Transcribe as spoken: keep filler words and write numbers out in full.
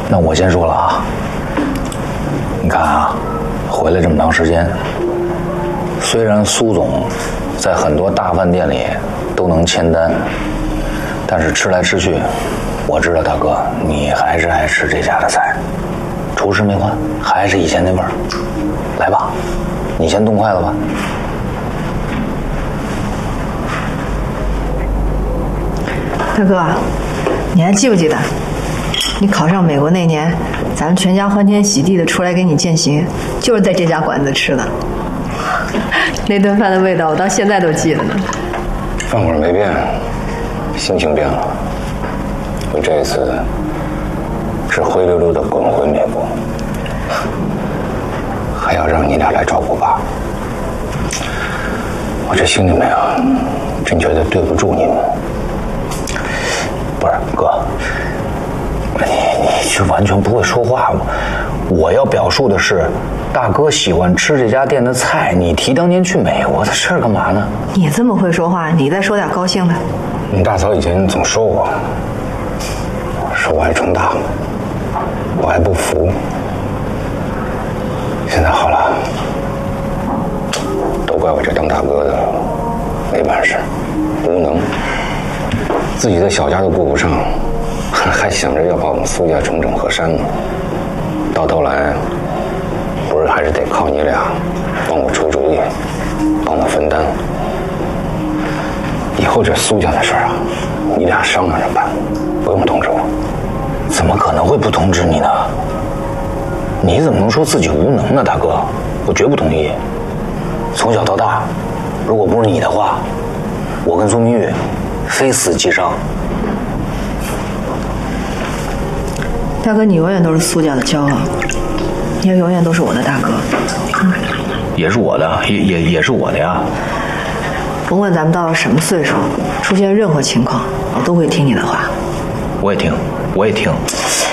那我先说了啊，你看啊，回来这么长时间，虽然苏总在很多大饭店里都能签单，但是吃来吃去，我知道大哥你还是爱吃这家的菜，厨师没换，还是以前那味儿。来吧，你先动筷子吧。 大哥，你还记不记得，你考上美国那年，咱们全家欢天喜地的出来给你践行，就是在这家馆子吃的。那顿饭的味道，我到现在都记得呢。 饭馆没变，心情变了。我这一次是灰溜溜的滚回美国，还要让你俩来照顾爸。我这心里面啊，真觉得对不住你们。不是哥，你你是完全不会说话吗？我要表述的是，大哥喜欢吃这家店的菜，你提当年去美国的事儿干嘛呢？ 你这么会说话，你再说点高兴的。 你大嫂以前总说我，说我爱冲大，我还不服。现在好了，都怪我这当大哥的没本事，无能，自己的小家都顾不上，还想着要把我们苏家重整河山呢。到头来，不是还是得靠你俩帮我出主意，帮我分担。以后这苏家的事儿啊，你俩商量着办，不用通知我。 怎么可能会不通知你呢？你怎么能说自己无能呢，大哥？我绝不同意。从小到大，如果不是你的话，我跟苏明玉非死即伤。 大哥，你永远都是苏家的骄傲，你也永远都是我的大哥。 也是我的，也也也是我的呀。 甭管咱们到了什么岁数，出现任何情况，我都会听你的话。 我也听，我也听。